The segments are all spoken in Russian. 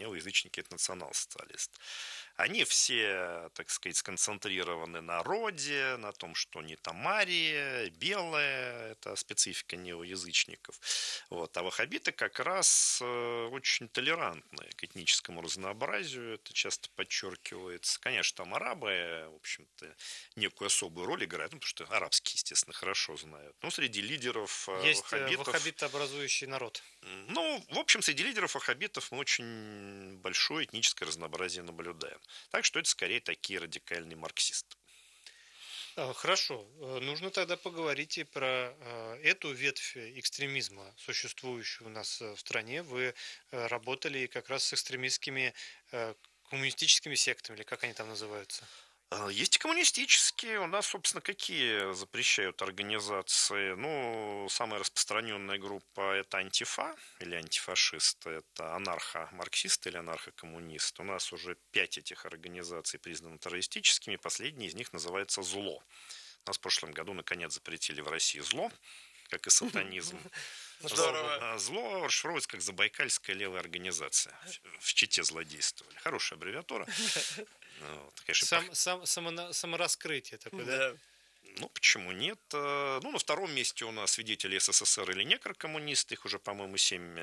неоязычники – это национал-социалисты. Они все, так сказать, сконцентрированы на роде, на том, что они там арии, белые – это специфика неоязычников. Вот. А ваххабиты как раз очень толерантны к этническому разнообразию, это часто подчеркивается. Конечно, там арабы, в общем-то, некую особую роль играют, потому что арабские, естественно, хорошо знают. Но среди лидеров Есть ваххабитов... ваххабитообразующий народ. Ну, в общем, среди лидеров ваххабитов мы очень большое этническое разнообразие наблюдаем. Так что это скорее такие радикальные марксисты. Хорошо. Нужно тогда поговорить и про эту ветвь экстремизма, существующую у нас в стране. Вы работали как раз с экстремистскими коммунистическими сектами, или как они там называются? Есть и коммунистические. У нас, собственно, какие запрещают организации? Ну, самая распространенная группа – это антифа или антифашисты. Это анархо-марксисты или анархо-коммунисты. У нас уже 5 этих организаций признаны террористическими. Последняя из них называется «Зло». У нас в прошлом году, наконец, запретили в России зло, как и сатанизм. Здорово. Зло расшифровывается как Забайкальская левая организация. В Чите злодействовали. Хорошая аббревиатура. Вот, конечно, Самораскрытие такое, да? Ну, почему нет? Ну, на втором месте у нас свидетели СССР или некрокоммунисты. Их уже, по-моему,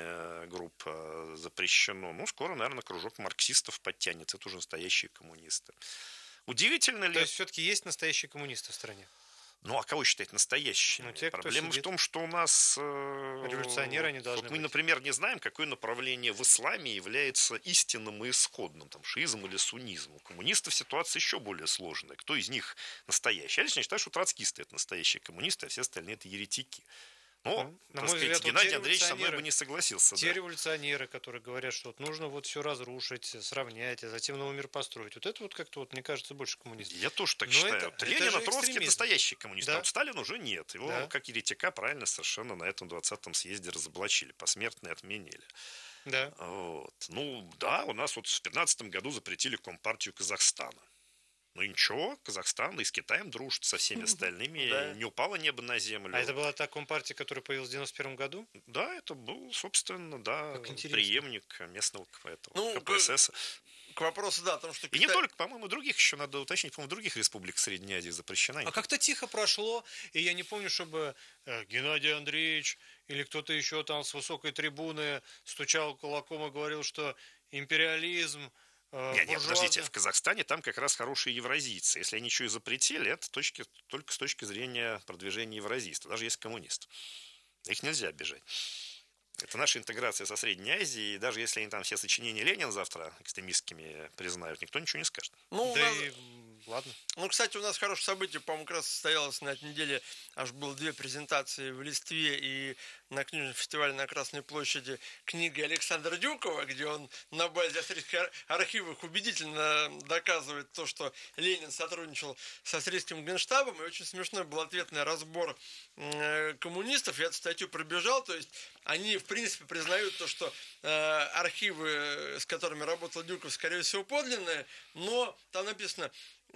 7 групп запрещено. Ну, скоро, наверное, кружок марксистов подтянется. Это уже настоящие коммунисты. Удивительно ли... То есть, все-таки есть настоящие коммунисты в стране? Ну, а кого считать настоящими? Те, Проблема в том, что у нас... Революционеры они должны вот мы, быть. например, не знаем, какое направление в исламе является истинным и исходным, там, шиизм или суннизм. У коммунистов ситуация еще более сложная. Кто из них настоящий? Я лично считаю, что троцкисты – это настоящие коммунисты, а все остальные – это еретики. Ну, так сказать, Геннадий Андреевич со мной бы не согласился. Те революционеры, которые говорят, что вот нужно вот все разрушить, сравнять, а затем новый мир построить. Вот это вот как-то, вот, мне кажется, больше коммунизм. Я тоже так считаю. Ленин и Троцкий – это настоящие коммунисты, да? А вот Сталин уже нет. Его, как еретика, правильно совершенно на этом 20-м съезде разоблачили, посмертно отменили. Да. Вот. Ну, да, у нас вот в 2015 году запретили Компартию Казахстана. Ну и ничего, Казахстан и с Китаем дружит со всеми остальными, не упало небо на землю. А это была та Компартия, которая появилась в 91 году? Да, это был, собственно, преемник местного КПСС. К вопросу, да, о том, что... И не только, по-моему, других еще надо уточнить, по-моему, других республик Средней Азии запрещена. А как-то тихо прошло, и я не помню, чтобы Геннадий Андреевич или кто-то еще там с высокой трибуны стучал кулаком и говорил, что империализм... Нет, подождите, в Казахстане там как раз хорошие евразийцы. Если они еще и запретили, это только с точки зрения продвижения евразийства, даже если коммунист. Их нельзя обижать. Это наша интеграция со Средней Азией, и даже если они там все сочинения Ленина завтра экстремистскими признают, никто ничего не скажет. Ну, ладно. Ну, кстати, у нас хорошее событие, по-моему, как раз состоялось на этой неделе. Аж было 2 презентации в Листве и на книжном фестивале на Красной площади книги Александра Дюкова, где он на базе австрийских архивов убедительно доказывает то, что Ленин сотрудничал с австрийским генштабом. И очень смешной был ответный разбор коммунистов. Я эту статью пробежал, то есть они, в принципе, признают то, что архивы, с которыми работал Дюков, скорее всего, подлинные, но там написано...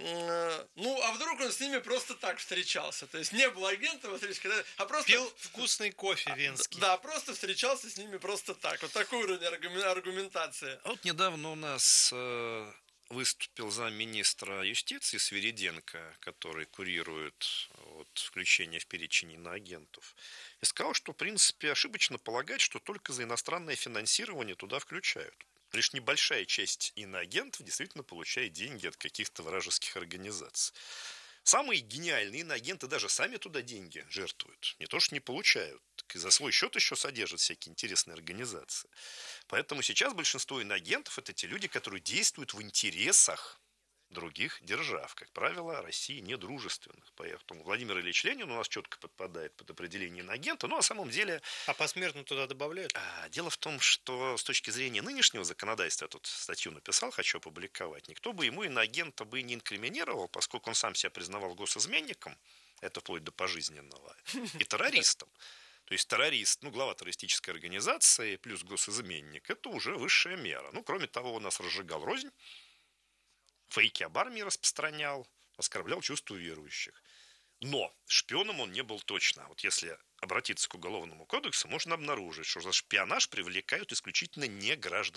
Ну, а вдруг он с ними просто так встречался? То есть не был агентом, а просто... Пил вкусный кофе венский. Да, просто встречался с ними просто так. Вот такой уровень аргументации. А вот недавно у нас выступил замминистра юстиции Свириденко, который курирует включение в перечень иноагентов, и сказал, что, в принципе, ошибочно полагать, что только за иностранное финансирование туда включают. Лишь небольшая часть иноагентов действительно получает деньги от каких-то вражеских организаций. Самые гениальные иноагенты даже сами туда деньги жертвуют. Не то, что не получают, так и за свой счет еще содержат всякие интересные организации. Поэтому сейчас большинство иноагентов – это те люди, которые действуют в интересах других держав, как правило, России недружественных. Поэтому Владимир Ильич Ленин у нас четко подпадает под определение иноагента, но на самом деле... А посмертно туда добавляют? Дело в том, что с точки зрения нынешнего законодательства, я тут статью написал, хочу опубликовать, никто бы ему иноагента бы не инкриминировал, поскольку он сам себя признавал госизменником, это вплоть до пожизненного, и террористом. То есть террорист, глава террористической организации плюс госизменник, это уже высшая мера. Кроме того, у нас разжигал рознь, фейки об армии распространял, оскорблял чувства верующих. Но шпионом он не был точно. Вот если обратиться к Уголовному кодексу, можно обнаружить, что за шпионаж привлекают исключительно не граждан